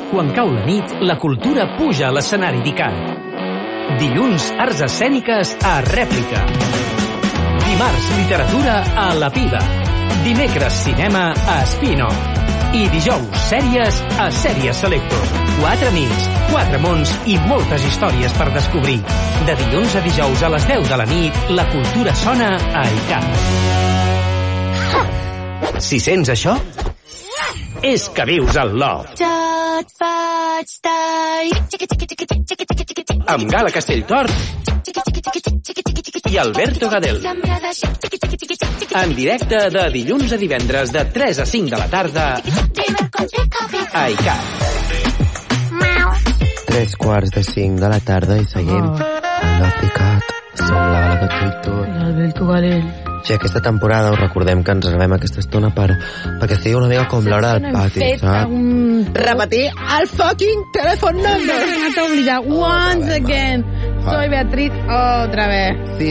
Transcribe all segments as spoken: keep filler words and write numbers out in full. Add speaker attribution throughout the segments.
Speaker 1: Quan cau la nit, la cultura puja a l'escenari d'ICAT. Dilluns, arts escèniques a Rèplica. Dimarts, literatura a La Piba. Dimecres, cinema a Espino. I dijous, sèries a Sèries Selector. Quatre nits, quatre mons i moltes històries per descobrir. De dilluns a dijous a les deu de la nit, la cultura sona a ICAT. Si sents això, és que vius al Love. Amb Gala Castelltort i Alberto Gadel. En directe de dilluns a divendres de tres a cinc de la tarda a ICAT.
Speaker 2: Tres quarts de cinc de la tarda i seguim oh. a l'ICAT. Som la Gala Castelltort
Speaker 3: i Alberto Gadel.
Speaker 2: Sí, aquesta temporada us recordem que ens reservem aquesta estona per, perquè sigui una mica com l'hora del pati, saps? Un... Repetir el fucking telèfon number.
Speaker 3: No t'ho oblidat. Once again. Soy Beatriz otra vez.
Speaker 2: Sí.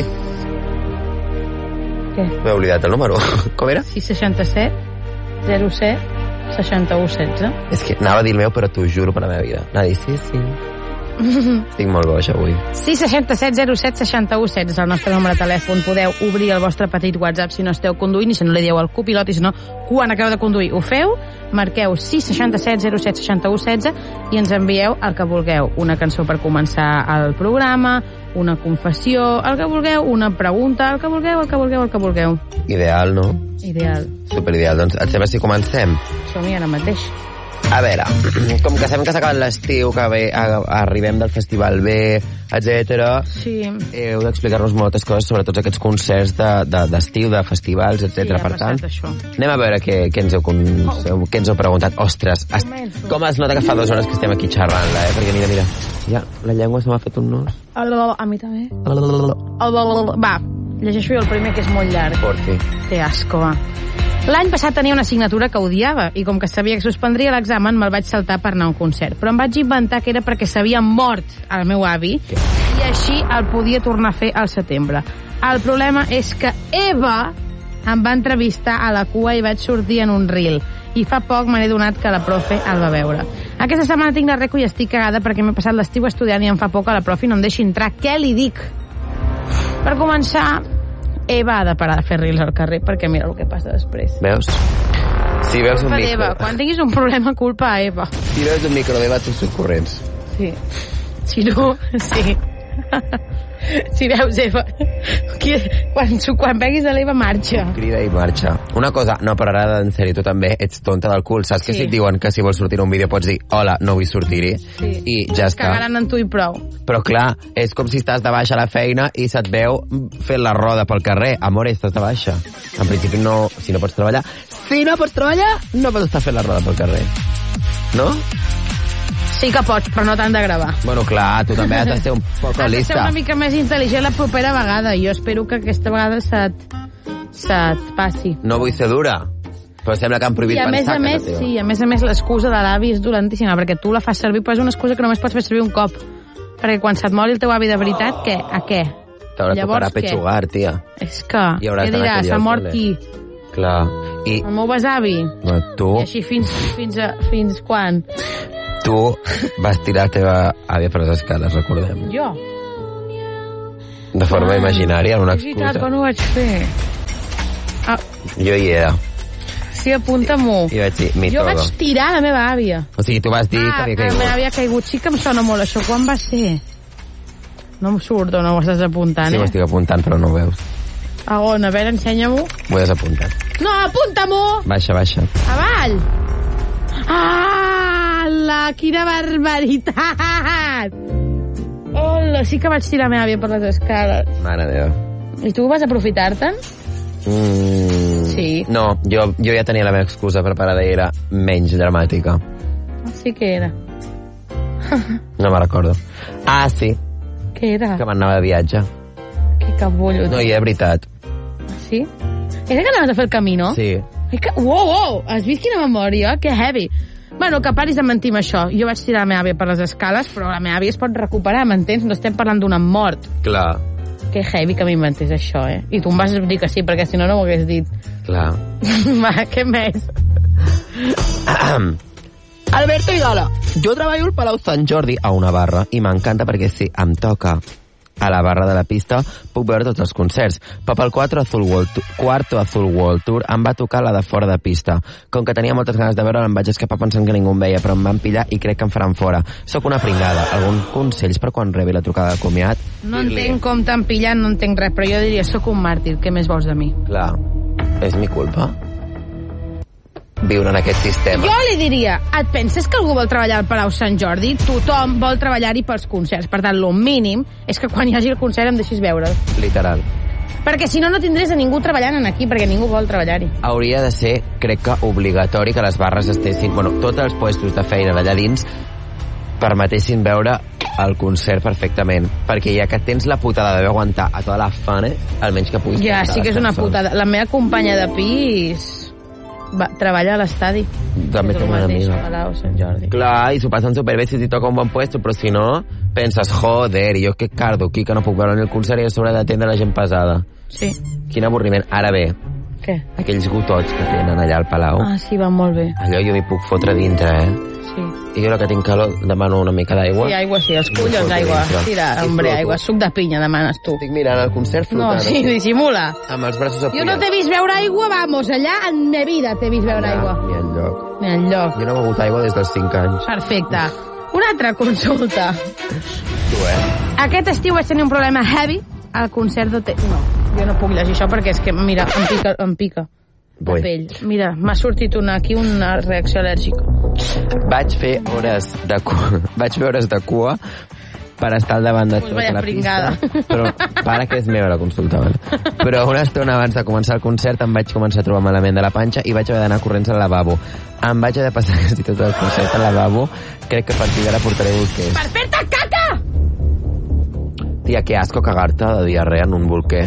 Speaker 3: Què?
Speaker 2: M'he oblidat el número. Com era?
Speaker 3: sis seixanta-set zero set seixanta-u setze.
Speaker 2: És que anava a dir el meu, però t'ho juro per la meva vida. Anava a dir, sí, sí. Estic molt boig avui.
Speaker 3: sis seixanta-set zero set seixanta-u setze és el nostre número de telèfon. Podeu obrir el vostre petit WhatsApp si no esteu conduint i si no li dieu al copilot i si no, quan acabeu de conduir ho feu, marqueu sis seixanta-set zero set seixanta-u setze i ens envieu el que vulgueu. Una cançó per començar el programa, una confessió, el que vulgueu, una pregunta, el que vulgueu, el que vulgueu, el que vulgueu.
Speaker 2: Ideal, no?
Speaker 3: Ideal.
Speaker 2: Superideal. Doncs et sembla si comencem?
Speaker 3: Som-hi ara mateix.
Speaker 2: A veure, com que sabem que s'ha acabat l'estiu, que bé, arribem del Festival B, etcètera,
Speaker 3: sí.
Speaker 2: heu d'explicar-nos moltes coses sobre tots aquests concerts d'estiu, de, de, de festivals, etcètera.
Speaker 3: Sí,
Speaker 2: per tant,
Speaker 3: això.
Speaker 2: Anem a veure què, què, ens heu, oh. què ens heu preguntat. Ostres, es, com es nota que fa dues hores que estem aquí xerrant-la, eh? Perquè mira, mira, ja, la llengua se m'ha fet un nus.
Speaker 3: A mi també. Va, llegeixo jo el primer, que és molt llarg.
Speaker 2: Porfi.
Speaker 3: Té asco, va. L'any passat tenia una assignatura que odiava i com que sabia que suspendria l'examen me'l vaig saltar per anar a un concert. Però em vaig inventar que era perquè s'havia mort el meu avi i així el podia tornar a fer al setembre. El problema és que Eva em va entrevistar a la cua i vaig sortir en un reel. I fa poc me n'he donat que la profe el va veure. Aquesta setmana tinc la reco i estic cagada perquè m'he passat l'estiu estudiant i em fa por que la profe no em deixi entrar. Què li dic? Per començar, Eva ha de parar de fer reels al carrer perquè mira el que passa després.
Speaker 2: Veus? Si veus un micro...
Speaker 3: Eva. Quan tinguis un problema, culpa a Eva.
Speaker 2: Si veus un micro d'Eva, tu surt corrents.
Speaker 3: Sí. Si no, sí. Si veus Eva, quan, quan veguis a l'Eva, marxa.
Speaker 2: Crida i marxa. Una cosa, no, però ara, en sèrio, tu també ets tonta del cul. Saps sí. que si et diuen que si vols sortir un vídeo pots dir hola, no vull sortir-hi, sí. i ja està.
Speaker 3: Cagaran en tu i prou.
Speaker 2: Però clar, és com si estàs de baixa a la feina i se't veu fent la roda pel carrer. Amor, estàs de baixa. En principi, no, si no pots treballar, si no pots treballar, no pots estar fent la roda pel carrer. No?
Speaker 3: Sí que pots, però no t'han de gravar.
Speaker 2: Bueno, clar, tu també has de ser un poc lista. Has de
Speaker 3: ser una mica més intel·ligent la propera vegada. Jo espero que aquesta vegada se't, se't passi.
Speaker 2: No vull ser dura, però sembla que han prohibit pensar
Speaker 3: que no teva. Sí, a més a més l'excusa de l'avi és dolentíssima, perquè tu la fas servir, però és una excusa que només pots fer servir un cop. Perquè quan se't mori el teu avi de veritat, què? A què?
Speaker 2: T'haurà de tocar a petxugar, tia.
Speaker 3: És que, què dirà? S'ha mort qui?
Speaker 2: Clar. I...
Speaker 3: El meu besavi?
Speaker 2: No, tu...
Speaker 3: I així fins, fins, a, fins quan?
Speaker 2: Tu vas tirar la teva àvia per les escales, recordem.
Speaker 3: Jo?
Speaker 2: De forma ah, imaginària, una excusa.
Speaker 3: És veritat, quan ho vaig fer? Ah.
Speaker 2: Jo hi era.
Speaker 3: Sí, apunta-m'ho.
Speaker 2: I vaig dir, mi
Speaker 3: jo
Speaker 2: todo.
Speaker 3: Vaig tirar la meva àvia.
Speaker 2: O sigui, tu vas dir
Speaker 3: ah,
Speaker 2: que havia caigut.
Speaker 3: Ah, que havia caigut. Sí que em sona molt això. Quan va ser? No em surt o no ho estàs apuntant,
Speaker 2: sí,
Speaker 3: eh?
Speaker 2: Sí, ho estic apuntant, però no ho veus.
Speaker 3: A on? A veure, ensenya-m'ho.
Speaker 2: Ho has apuntat.
Speaker 3: No, apunta-m'ho!
Speaker 2: Baixa, baixa.
Speaker 3: Avall! Ah, la, quina barbaritat! Hola, sí que vaig tirar la meva àvia per les escales.
Speaker 2: Mare Déu.
Speaker 3: I tu vas aprofitar-te'n?
Speaker 2: Mm,
Speaker 3: sí.
Speaker 2: No, jo, jo ja tenia la meva excusa preparada i era menys dramàtica.
Speaker 3: Sí que era.
Speaker 2: No me'n recordo. Ah, sí.
Speaker 3: Què era?
Speaker 2: Que m'anava de viatge.
Speaker 3: Que cabullo.
Speaker 2: No, i és veritat.
Speaker 3: Sí? Era que anaves a fer el camí, no?
Speaker 2: Sí.
Speaker 3: Ai, que... Wow, wow! Has vist quina memòria? Que heavy. Bueno, que paris de mentir amb això. Jo vaig tirar la meva àvia per les escales, però la meva àvia es pot recuperar, m'entens? No estem parlant d'una mort.
Speaker 2: Clar.
Speaker 3: Que heavy que m'inventés això, eh? I tu em vas dir que sí, perquè si no, no ho hagués dit.
Speaker 2: Clar.
Speaker 3: Va, què més?
Speaker 2: Alberto Igala, jo treballo al Palau Sant Jordi a una barra i m'encanta perquè si em toca a la barra de la pista puc veure tots els concerts. Però pel Cuarto Azul World Tour, Cuarto Azul World Tour em va tocar la de fora de pista. Com que tenia moltes ganes de veure, em vaig escapar pensant que ningú em veia, però em van pillar i crec que em faran fora. Soc una pringada. Algun consells per quan rebi la trucada de comiat?
Speaker 3: No entenc com t'han pillat, no entenc res, però jo diria, sóc un màrtir, què més vols de mi?
Speaker 2: Clar, és mi culpa viure en aquest sistema.
Speaker 3: Jo li diria, et penses que algú vol treballar al Palau Sant Jordi? Tothom vol treballar-hi pels concerts. Per tant, el mínim és que quan hi hagi el concert em deixis veure'l.
Speaker 2: Literal.
Speaker 3: Perquè si no, no tindrés a ningú treballant aquí, perquè ningú vol treballar-hi.
Speaker 2: Hauria de ser, crec que, obligatori que les barres estessin... Bueno, tots els puestos de feina d'allà dins permetessin veure el concert perfectament. Perquè ja que tens la putada d'haver aguantar a tota la fane, almenys que puguis...
Speaker 3: Ja, sí que és una putada. La meva companya de pis... va, treballa a l'estadi.
Speaker 2: També
Speaker 3: és
Speaker 2: tengo
Speaker 3: el
Speaker 2: una
Speaker 3: mateix,
Speaker 2: amiga.
Speaker 3: Palau Sant Jordi.
Speaker 2: Clar, i s'ho passen superbé si t'hi toca un bon puesto, però si no, penses, joder, i jo que cardo aquí, que no puc veure ni el concert i a sobre d'atendre la gent pesada.
Speaker 3: Sí.
Speaker 2: Quin avorriment. Ara bé,
Speaker 3: Què?
Speaker 2: aquells gotots que tenen allà al Palau,
Speaker 3: Ah, sí, van molt bé.
Speaker 2: allò jo m'hi puc fotre dintre, eh?
Speaker 3: Sí.
Speaker 2: I jo que tinc calor demano una mica d'aigua.
Speaker 3: Sí, aigua sí, els
Speaker 2: I
Speaker 3: collons
Speaker 2: foto
Speaker 3: d'aigua.
Speaker 2: dintre.
Speaker 3: Tira,
Speaker 2: I
Speaker 3: hombre,
Speaker 2: floto.
Speaker 3: aigua. Suc de pinya demanes tu.
Speaker 2: Estic mirant el concert
Speaker 3: No,
Speaker 2: flotant.
Speaker 3: sí, dissimula.
Speaker 2: Amb els braços
Speaker 3: Jo
Speaker 2: apoyats.
Speaker 3: no t'he vist veure aigua, vamos, allà en mi vida t'he vist veure aigua.
Speaker 2: Ni enlloc.
Speaker 3: Ni enlloc.
Speaker 2: Jo no he begut aigua des dels cinc anys.
Speaker 3: Perfecte. Una altra consulta.
Speaker 2: Tu, eh?
Speaker 3: Aquest estiu vaig tenir un problema heavy al concert de... Te... No, jo no puc llegir això perquè és que, mira, em pica, em pica la
Speaker 2: Vull.
Speaker 3: pell. Mira, m'ha sortit una, aquí una reacció al·lèrgica.
Speaker 2: Vaig fer hores de cua, vaig fer hores de cua per estar al davant de
Speaker 3: Pues
Speaker 2: tota
Speaker 3: vaya
Speaker 2: la
Speaker 3: pringada.
Speaker 2: pista. Però, para que és meva la consulta, vale? Però una estona abans de començar el concert em vaig començar a trobar malament de la panxa i vaig haver d'anar corrents al lavabo. Em vaig haver de passar quasi tot el concert al lavabo. Crec que a partir d'ara portaré bolquers.
Speaker 3: Per fer-te caca!
Speaker 2: Tia, que asco cagar-te de diarrea en un bolquer.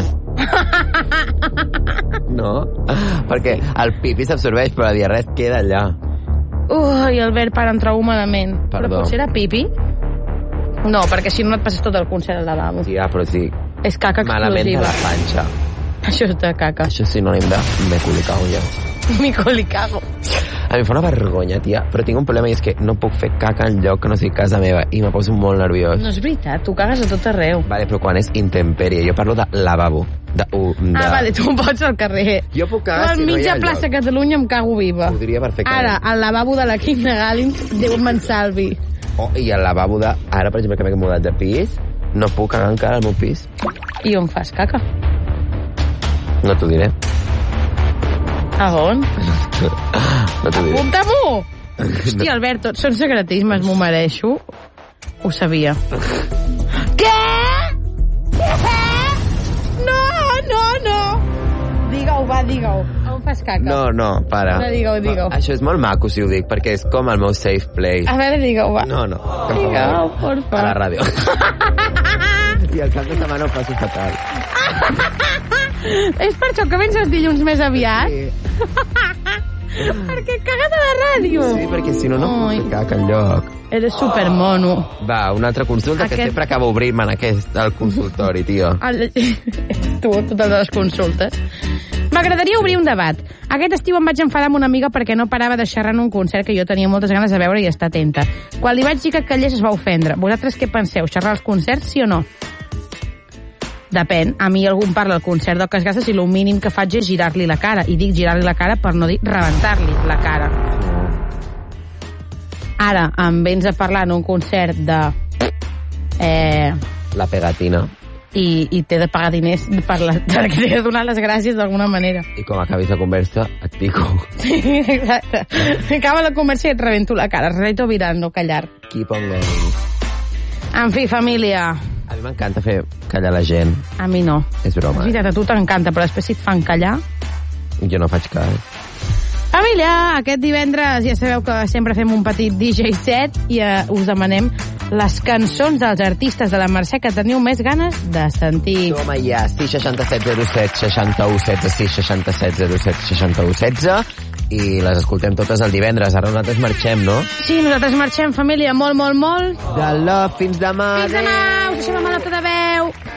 Speaker 2: No? Perquè el pipi s'absorbeix, però la diarrea es queda allà.
Speaker 3: Ui, Albert, para, em trobo malament.
Speaker 2: Perdó.
Speaker 3: Però potser era pipi? No, perquè si no et passes tot el concert al lavabo.
Speaker 2: Tia, però sí,
Speaker 3: És caca
Speaker 2: malament de
Speaker 3: explosiva.
Speaker 2: la panxa.
Speaker 3: Això és de caca.
Speaker 2: Això és sinònim de me culicao ja.
Speaker 3: Mi colicago.
Speaker 2: A mi fa una vergonya, tia, però tinc un problema i és que no puc fer caca en lloc que no sigui casa meva i me poso molt nerviós.
Speaker 3: No és veritat, tu cagues a tot arreu.
Speaker 2: Vale, però quan és intempèrie, jo parlo de lavabo. De, uh, de...
Speaker 3: Ah, vale, tu pots al carrer.
Speaker 2: Jo puc cagar
Speaker 3: Al
Speaker 2: si no hi
Speaker 3: mitja
Speaker 2: ha
Speaker 3: plaça
Speaker 2: lloc.
Speaker 3: Catalunya em cago viva.
Speaker 2: Podria perfectament.
Speaker 3: Ara, al lavabo de la Quim de Gàlins, Déu me'n salvi.
Speaker 2: Oh, i el lavabo de... Ara, per exemple, que m'he mudat de pis, no puc cagar encara al meu pis.
Speaker 3: I on fas caca?
Speaker 2: No t'ho diré.
Speaker 3: A on?
Speaker 2: No t'ho diré.
Speaker 3: Apunta-m'ho! Hòstia, Albert, tots són secretismes, m'ho mereixo. Ho sabia. Què? Què? No, no, no! Digue-ho, va, digue-ho. On fas caca?
Speaker 2: No, no, para.
Speaker 3: No, digue-ho, digue-ho.
Speaker 2: Això és molt maco si ho dic, perquè és com el meu safe place.
Speaker 3: A veure, digue-ho, va.
Speaker 2: No, no. per
Speaker 3: Digue-ho,
Speaker 2: favor.
Speaker 3: por
Speaker 2: A la
Speaker 3: favor.
Speaker 2: ràdio. I el cap de setmana ho passo fatal.
Speaker 3: És per això que vens els dilluns més aviat?
Speaker 2: Sí.
Speaker 3: Perquè cagues a la ràdio.
Speaker 2: Sí, perquè si no, no puc
Speaker 3: Ai.
Speaker 2: fer caca enlloc.
Speaker 3: Eres supermono.
Speaker 2: Va, una altra consulta,
Speaker 3: Aquest-
Speaker 2: que sempre acaba obrint-me en aquest, al consultori, tio.
Speaker 3: El... Tu, totes les consultes. M'agradaria obrir un debat. Aquest estiu em vaig enfadar amb una amiga perquè no parava de xerrar en un concert que jo tenia moltes ganes de veure i estar atenta. Quan li vaig dir que callés es va ofendre. Vosaltres què penseu? Xerrar als concerts, sí o no? Depèn. A mi algú em parla al concert d'Oques Gasses i el mínim que faig és girar-li la cara. I dic girar-li la cara per no dir rebentar-li la cara. Ara, em vens a parlar en un concert de... Eh,
Speaker 2: La pegatina.
Speaker 3: i, i t'he de pagar diners per la, perquè t'he de donar les gràcies d'alguna manera.
Speaker 2: I com acabis la conversa, et pico.
Speaker 3: Sí, exacte. Acaba la conversa i et rebento la cara. Reto virando, callar.
Speaker 2: Keep on going.
Speaker 3: En fi, família,
Speaker 2: A mi m'encanta fer callar la gent.
Speaker 3: a mi no.
Speaker 2: És broma.
Speaker 3: És veritat, a tu t'encanta, però després si et fan callar...
Speaker 2: Jo no faig cas.
Speaker 3: Família, aquest divendres ja sabeu que sempre fem un petit D J set i eh, us demanem les cançons dels artistes de la Mercè que teniu més ganes de sentir.
Speaker 2: Toma ja, sis seixanta-set zero set seixanta-u setze, sis seixanta-set zero set seixanta-u setze i les escoltem totes el divendres. Ara nosaltres marxem, no?
Speaker 3: Sí, nosaltres marxem, família, molt, molt, molt.
Speaker 2: De love, fins demà.
Speaker 3: Fins demà, us deixem amb la de veu.